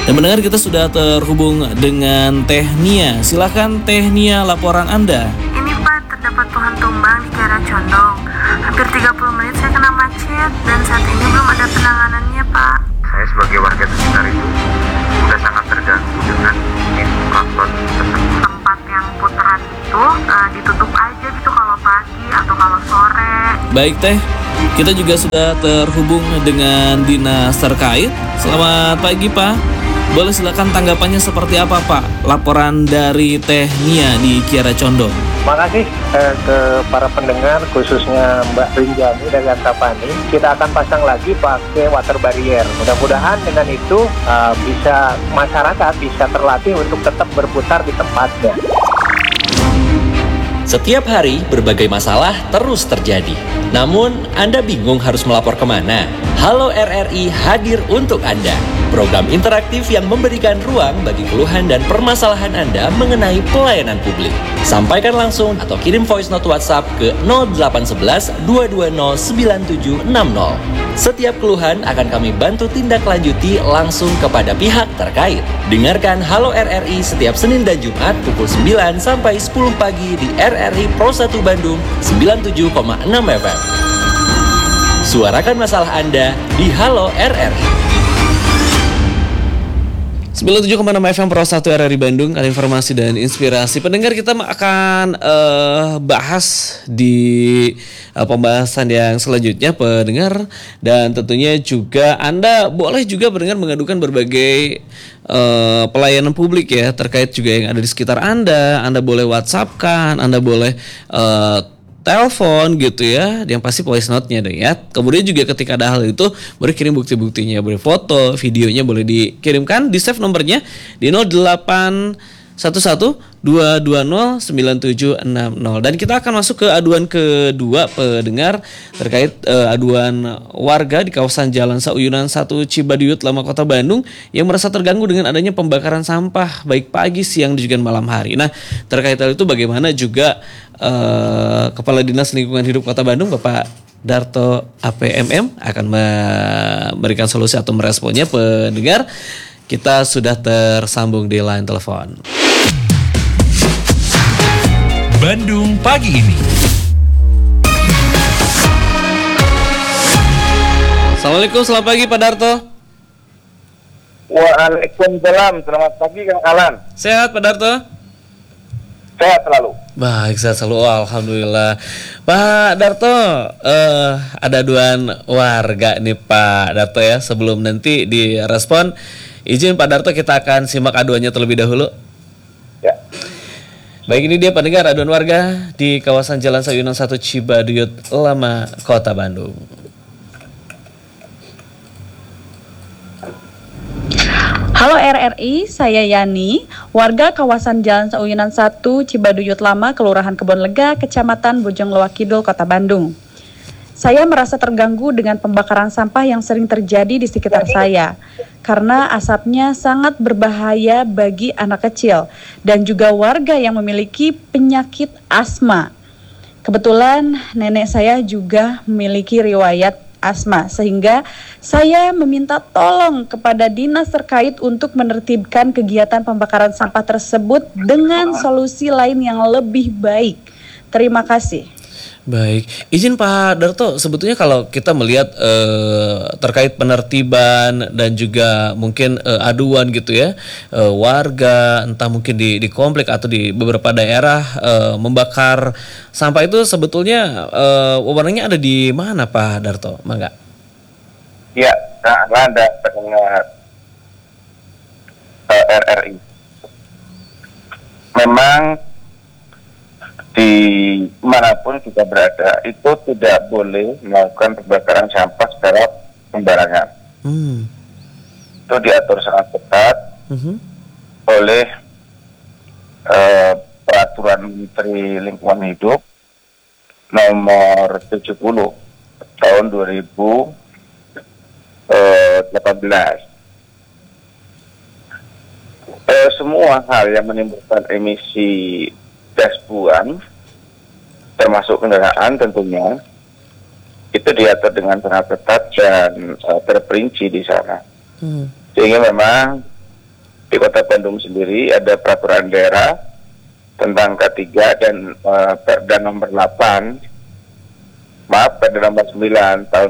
Dan mendengar kita sudah terhubung dengan Teh Nia. Silakan Teh Nia, laporan Anda. Ini Pak, terdapat pohon tumbang di Kiara Condong. Hampir 30 menit saya kena macet dan saat ini belum ada penanganannya Pak. Saya sebagai warga sekitar itu sudah sangat terganggu dengan infrastruktur tersebut. Tempat yang putaran itu ditutup aja gitu kalau pagi atau kalau sore. Baik Teh, kita juga sudah terhubung dengan dinas terkait. Selamat pagi Pak. Boleh silakan tanggapannya seperti apa Pak? Laporan dari Teh Nia di Kiara Condong. Terima kasih ke para pendengar, khususnya Mbak Rinjani dari Antapani. Kita akan pasang lagi pakai water barrier. Mudah-mudahan dengan itu masyarakat bisa terlatih untuk tetap berputar di tempatnya. Setiap hari berbagai masalah terus terjadi. Namun Anda bingung harus melapor kemana? Halo RRI hadir untuk Anda. Program interaktif yang memberikan ruang bagi keluhan dan permasalahan Anda mengenai pelayanan publik. Sampaikan langsung atau kirim voice note WhatsApp ke 0811 220 9760. Setiap keluhan akan kami bantu tindak lanjuti langsung kepada pihak terkait. Dengarkan Halo RRI setiap Senin dan Jumat pukul 9 sampai 10 pagi di RRI Pro 1 Bandung 97,6 FM. Suarakan masalah Anda di Halo RRI. 97,6 FM Pro 1 RRI Bandung, ada informasi dan inspirasi. Pendengar, kita akan bahas di pembahasan yang selanjutnya pendengar. Dan tentunya juga Anda boleh juga pendengar mengadukan berbagai pelayanan publik ya, terkait juga yang ada di sekitar Anda. Anda boleh WhatsApp-kan, Anda boleh telepon gitu ya, yang pasti voice note-nya deh ya. Kemudian juga ketika ada hal itu, boleh kirim bukti-buktinya, boleh foto, videonya boleh dikirimkan, di save nomornya di 0811-220-9760. Dan kita akan masuk ke aduan kedua pendengar terkait aduan warga di kawasan Jalan Sauyunan 1 Cibaduyut, Lama, Kota Bandung yang merasa terganggu dengan adanya pembakaran sampah baik pagi, siang, dan juga malam hari. Nah, terkait hal itu bagaimana juga Kepala Dinas Lingkungan Hidup Kota Bandung Bapak Darto APMM akan memberikan solusi atau meresponnya pendengar. Kita sudah tersambung di line telepon. Bandung pagi ini. Assalamualaikum, selamat pagi Pak Darto. Waalaikumsalam, selamat pagi Kang Alan. Sehat Pak Darto? Sehat selalu. Baik, sehat selalu, alhamdulillah. Pak Darto, ada aduan warga nih Pak Darto ya. Sebelum nanti direspon, izin Pak Darto kita akan simak aduannya terlebih dahulu. Ya. Baik, ini dia pendengar aduan warga di kawasan Jalan Sauyunan 1 Cibaduyut, Lama, Kota Bandung. Halo RRI, saya Yani, warga kawasan Jalan Sauyunan 1 Cibaduyut Lama, Kelurahan Kebon Lega, Kecamatan Bojongloa Kidul, Kota Bandung. Saya merasa terganggu dengan pembakaran sampah yang sering terjadi di sekitar saya, karena asapnya sangat berbahaya bagi anak kecil dan juga warga yang memiliki penyakit asma. Kebetulan nenek saya juga memiliki riwayat asma, sehingga saya meminta tolong kepada dinas terkait untuk menertibkan kegiatan pembakaran sampah tersebut dengan solusi lain yang lebih baik. Terima kasih. Baik, izin Pak Darto, sebetulnya kalau kita melihat terkait penertiban dan juga mungkin aduan gitu ya, warga entah mungkin di komplek atau di beberapa daerah membakar sampah itu sebetulnya wewenangnya ada di mana Pak Darto? Mangga. Ya, Anda pendengar RRI. Memang di manapun kita berada itu tidak boleh melakukan pembakaran sampah secara sembarangan. Itu diatur sangat ketat oleh peraturan Menteri Lingkungan Hidup nomor 70 tahun 2018. Semua hal yang menimbulkan emisi gas buang, termasuk kendaraan tentunya, itu diatur dengan sangat ketat dan terperinci di sana. Sehingga memang di Kota Bandung sendiri ada peraturan daerah tentang K3 dan Perda nomor 9 tahun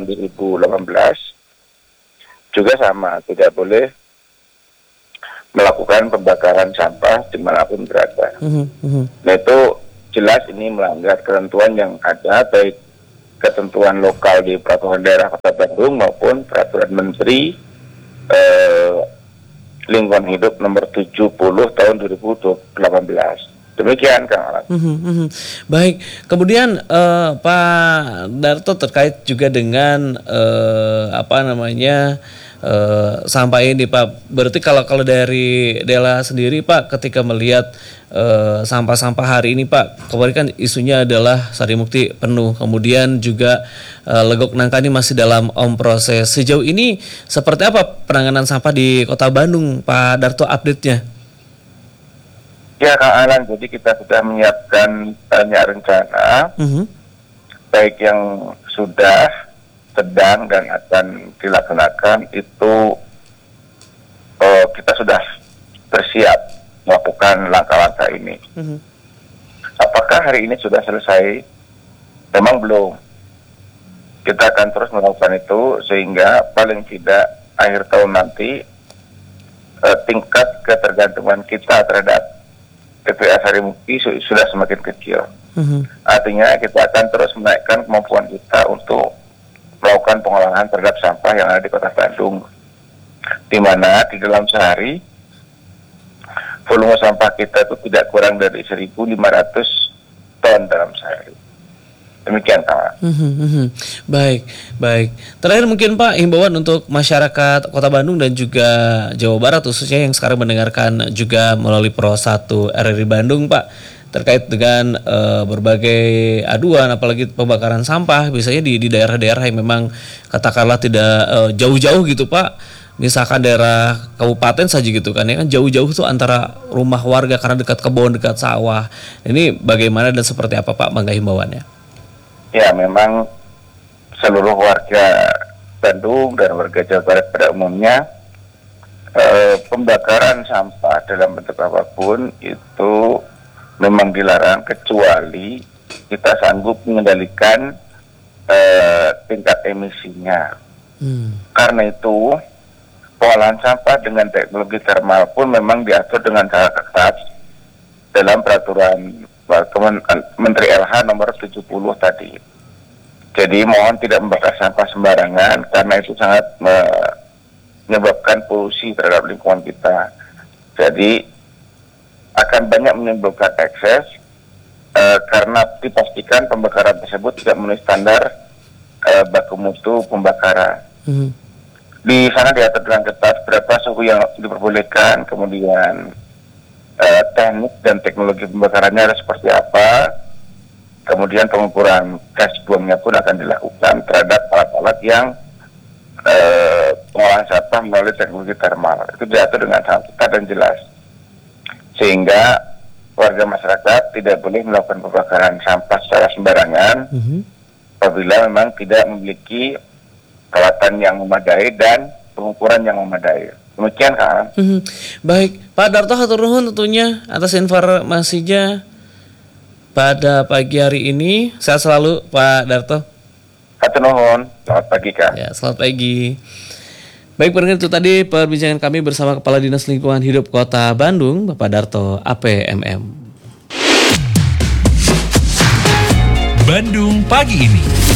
2018 juga sama, tidak boleh melakukan pembakaran sampah dimanapun berada. Nah itu jelas ini melanggar ketentuan yang ada, baik ketentuan lokal di peraturan daerah Kota Bandung maupun peraturan Menteri Lingkungan Hidup nomor 70 tahun 2018. Demikian Kang Alan. Baik, kemudian Pak Darto terkait juga dengan sampah ini Pak. Berarti kalau dari Dela sendiri Pak, ketika melihat sampah-sampah hari ini Pak, kemarin kan isunya adalah Sarimukti penuh, kemudian juga Legok Nangka ini masih dalam proses. Sejauh ini seperti apa penanganan sampah di Kota Bandung Pak Darto, update-nya? Ya Kang Alan, jadi kita sudah menyiapkan banyak rencana, baik yang sudah, sedang, dan akan dilaksanakan. Itu kita sudah bersiap melakukan langkah-langkah ini. Apakah hari ini sudah selesai? Memang belum. Kita akan terus melakukan itu sehingga paling tidak akhir tahun nanti tingkat ketergantungan kita terhadap TPA Sarimukti sudah semakin kecil. Artinya kita akan terus menaikkan kemampuan kita untuk melakukan pengolahan terhadap sampah yang ada di Kota Bandung, di mana di dalam sehari volume sampah kita itu tidak kurang dari 1.500 ton dalam sehari. Demikian Pak. Baik. Terakhir mungkin Pak, himbauan untuk masyarakat Kota Bandung dan juga Jawa Barat khususnya yang sekarang mendengarkan juga melalui Pro 1 RRI Bandung Pak, terkait dengan berbagai aduan, apalagi pembakaran sampah, biasanya di daerah-daerah yang memang katakanlah tidak jauh-jauh gitu Pak. Misalkan daerah kabupaten saja gitu kan, ya kan jauh-jauh tuh antara rumah warga karena dekat kebun, dekat sawah. Ini bagaimana dan seperti apa Pak mangga himbauannya? Ya, memang seluruh warga Bandung dan warga Jawa Barat pada umumnya pembakaran sampah dalam bentuk apapun itu memang dilarang kecuali kita sanggup mengendalikan tingkat emisinya. Karena itu pengolahan sampah dengan teknologi termal pun memang diatur dengan sangat ketat dalam peraturan Menteri LH nomor 70 tadi. Jadi mohon tidak membakar sampah sembarangan karena itu sangat menyebabkan polusi terhadap lingkungan kita. Jadi akan banyak menimbulkan ekses karena dipastikan pembakaran tersebut tidak memenuhi standar baku mutu pembakaran. Di sana diatur dengan ketat berapa suhu yang diperbolehkan, kemudian teknik dan teknologi pembakarannya ada seperti apa, kemudian pengukuran gas buangnya pun akan dilakukan terhadap alat-alat yang pengolahan sampah melalui teknologi termal. Itu diatur dengan sangat ketat dan jelas, sehingga warga masyarakat tidak boleh melakukan pembakaran sampah secara sembarangan apabila memang tidak memiliki peralatan yang memadai dan pengukuran yang memadai. Demikian Kak. Baik, Pak Darto hatur nuhun tentunya atas informasinya pada pagi hari ini. Sehat selalu Pak Darto. Hatur nuhun. Selamat pagi Kak. Ya, selamat pagi. Baik, pendengar, itu tadi perbincangan kami bersama Kepala Dinas Lingkungan Hidup Kota Bandung, Bapak Darto APMM. Bandung pagi ini.